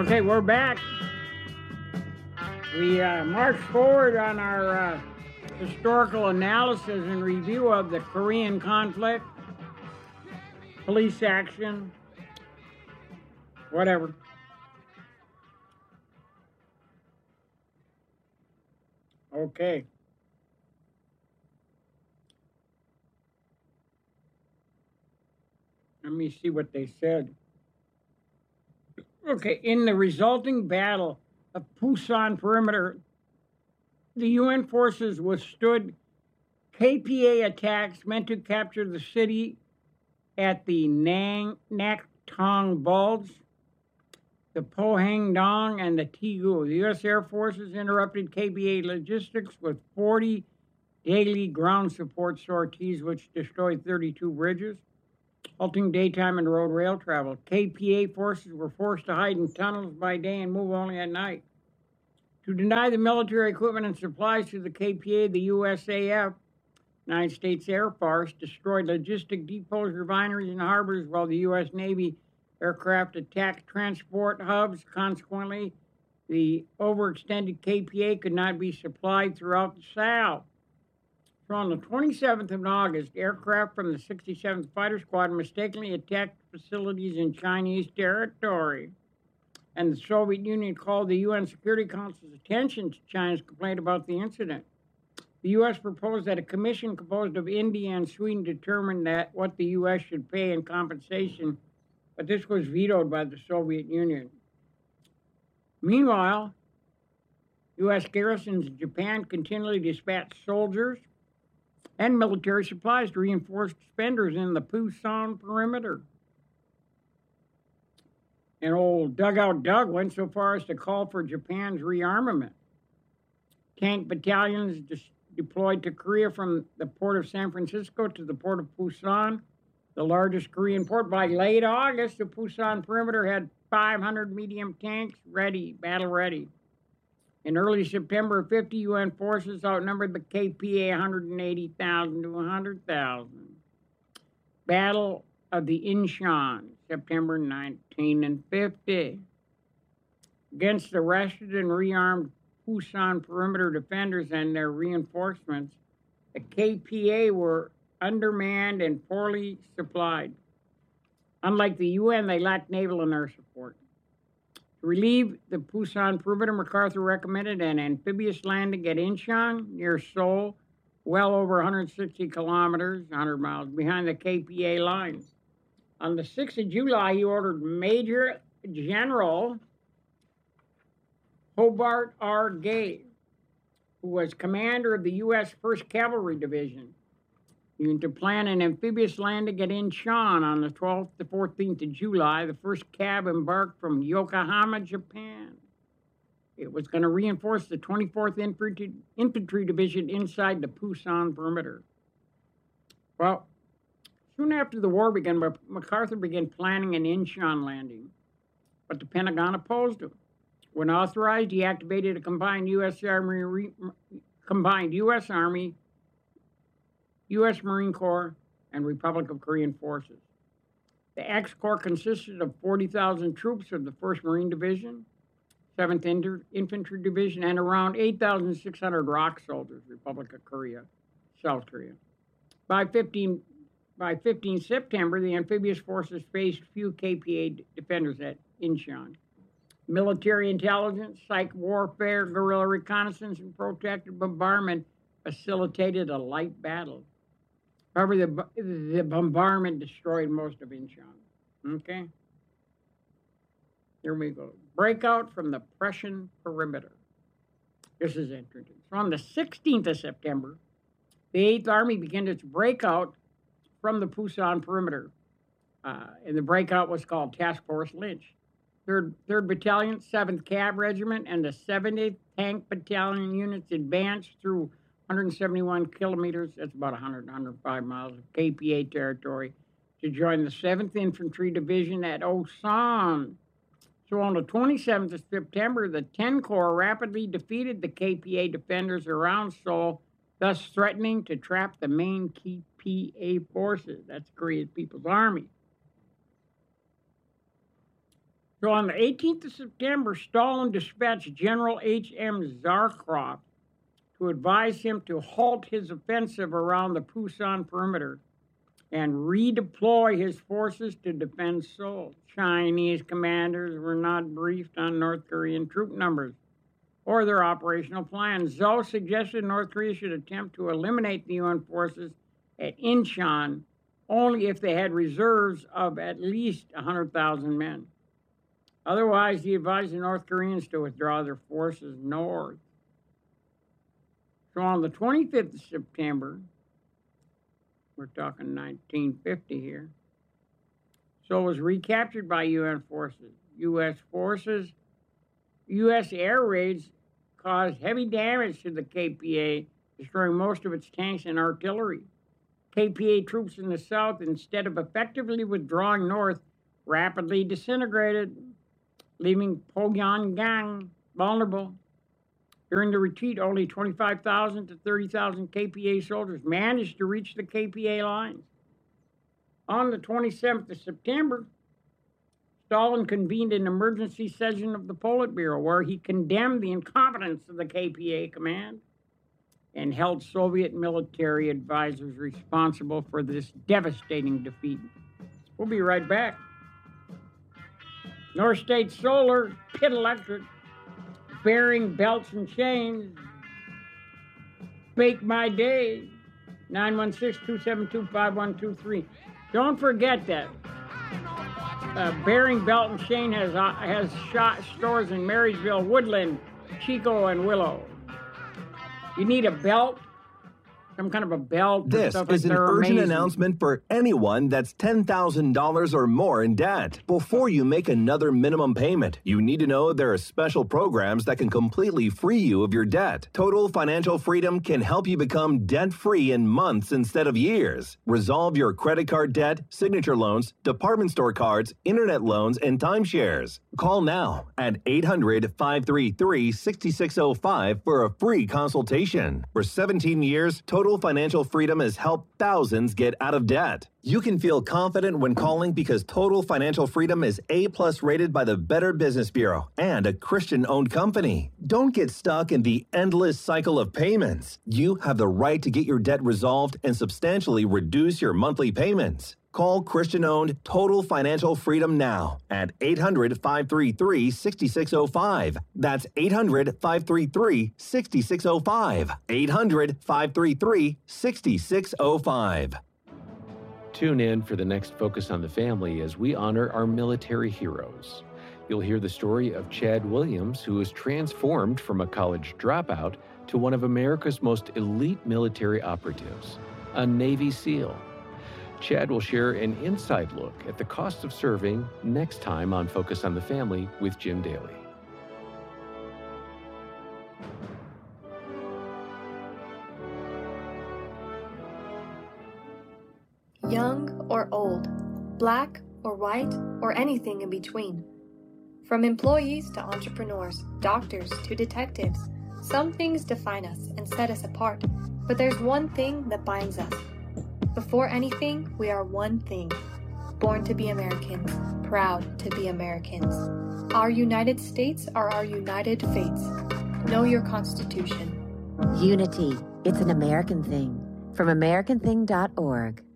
Okay, we're back. We march forward on our historical analysis and review of the Korean conflict, police action, whatever. Okay. Let me see what they said. Okay, in the resulting battle of Pusan Perimeter, the UN forces withstood KPA attacks meant to capture the city at the Naktong Bulge, the Pohang-dong, and the Tigu. The U.S. Air Forces interrupted KPA logistics with 40 daily ground support sorties, which destroyed 32 bridges, halting daytime and road rail travel. KPA forces were forced to hide in tunnels by day and move only at night. To deny the military equipment and supplies to the KPA, the USAF, United States Air Force, destroyed logistic depots, refineries, and harbors, while the U.S. Navy aircraft attacked transport hubs. Consequently, the overextended KPA could not be supplied throughout the South. So on the 27th of August, aircraft from the 67th Fighter Squadron mistakenly attacked facilities in Chinese territory, and the Soviet Union called the UN Security Council's attention to China's complaint about the incident. The U.S. proposed that a commission composed of India and Sweden determine that what the U.S. should pay in compensation, but this was vetoed by the Soviet Union. Meanwhile, U.S. garrisons in Japan continually dispatched soldiers and military supplies to reinforce defenders in the Pusan perimeter. And old Dugout Doug went so far as to call for Japan's rearmament. Tank battalions deployed to Korea from the port of San Francisco to the port of Pusan, the largest Korean port. By late August, the Pusan perimeter had 500 medium tanks ready, battle ready. In early September, 50 UN forces outnumbered the KPA 180,000 to 100,000. Battle of the Incheon, September 1950. Against the rested and rearmed Pusan perimeter defenders and their reinforcements, the KPA were undermanned and poorly supplied. Unlike the UN, they lacked naval and air support. To relieve the Pusan perimeter, MacArthur recommended an amphibious landing at Incheon near Seoul, well over 160 kilometers, 100 miles, behind the KPA lines. On the 6th of July, he ordered Major General Hobart R. Gay, who was commander of the U.S. 1st Cavalry Division, to plan an amphibious landing at Incheon on the 12th to 14th of July. The first cab embarked from Yokohama, Japan. It was going to reinforce the 24th Infantry Division inside the Pusan perimeter. Well, soon after the war began, MacArthur began planning an Incheon landing, but the Pentagon opposed him. When authorized, he activated a combined U.S. Army, U.S. Marine Corps, and Republic of Korean forces. The X Corps consisted of 40,000 troops of the 1st Marine Division, 7th Infantry Division, and around 8,600 ROK soldiers, Republic of Korea, South Korea. By 15 September, the amphibious forces faced few KPA defenders at Incheon. Military intelligence, psych warfare, guerrilla reconnaissance, and protracted bombardment facilitated a light battle. However, the bombardment destroyed most of Incheon. Okay? Here we go. Breakout from the Prussian perimeter. This is interesting. So on the 16th of September, the 8th Army began its breakout from the Pusan perimeter. And the breakout was called Task Force Lynch. 3rd Battalion, 7th Cav Regiment, and the 70th Tank Battalion units advanced through 171 kilometers, that's about 105 miles of KPA territory, to join the 7th Infantry Division at Osan. So on the 27th of September, the 10 Corps rapidly defeated the KPA defenders around Seoul, thus threatening to trap the main KPA forces. That's Korean People's Army. So on the 18th of September, Stalin dispatched General H.M. Zarkov to advise him to halt his offensive around the Pusan perimeter and redeploy his forces to defend Seoul. Chinese commanders were not briefed on North Korean troop numbers or their operational plans. Zhou suggested North Korea should attempt to eliminate the UN forces at Incheon only if they had reserves of at least 100,000 men. Otherwise, he advised the North Koreans to withdraw their forces north. So on the 25th of September, we're talking 1950 here, Seoul was recaptured by UN forces. U.S. air raids caused heavy damage to the KPA, destroying most of its tanks and artillery. KPA troops in the south, instead of effectively withdrawing north, rapidly disintegrated, leaving Pyongyang vulnerable. During the retreat, only 25,000 to 30,000 KPA soldiers managed to reach the KPA lines. On the 27th of September, Stalin convened an emergency session of the Politburo where he condemned the incompetence of the KPA command and held Soviet military advisors responsible for this devastating defeat. We'll be right back. North State Solar, Pitt Electric, Bearing Belts and Chains, Bake My Day, 916-272-5123. Don't forget that Bearing Belt and Chain has stores in Marysville, Woodland, Chico, and Willow. You need a belt, some kind of a belt. This is an urgent announcement for anyone that's $10,000 or more in debt. Before you make another minimum payment, you need to know there are special programs that can completely free you of your debt. Total Financial Freedom can help you become debt-free in months instead of years. Resolve your credit card debt, signature loans, department store cards, internet loans, and timeshares. Call now at 800-533-6605 for a free consultation. For 17 years, Total Financial Freedom has helped thousands get out of debt. You can feel confident when calling because Total Financial Freedom is A+ rated by the Better Business Bureau and a Christian-owned company. Don't get stuck in the endless cycle of payments. You have the right to get your debt resolved and substantially reduce your monthly payments. Call Christian-owned Total Financial Freedom now at 800-533-6605. That's 800-533-6605. 800-533-6605. Tune in for the next Focus on the Family as we honor our military heroes. You'll hear the story of Chad Williams, who was transformed from a college dropout to one of America's most elite military operatives, a Navy SEAL. Chad will share an inside look at the cost of serving next time on Focus on the Family with Jim Daly. Young or old, black or white, or anything in between. From employees to entrepreneurs, doctors to detectives, some things define us and set us apart, but there's one thing that binds us. Before anything, we are one thing. Born to be Americans, proud to be Americans. Our United States are our united fates. Know your Constitution. Unity. It's an American thing. From AmericanThing.org.